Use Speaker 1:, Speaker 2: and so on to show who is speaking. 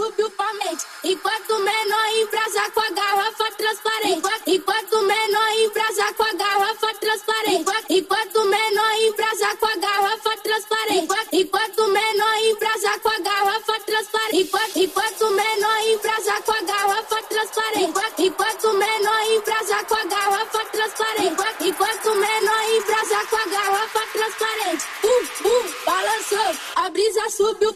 Speaker 1: subiu pra mente. Enquanto o menor embrasa com a garrafa transparente. Enquanto o menor embrasa com a garrafa transparente. Enquanto o menor embrasa com a garrafa transparente. Enquanto o menor embrasa com a garrafa transparente. Enquanto o menor embrasa com a garrafa transparente. Enquanto o menor embrasa com a garrafa transparente.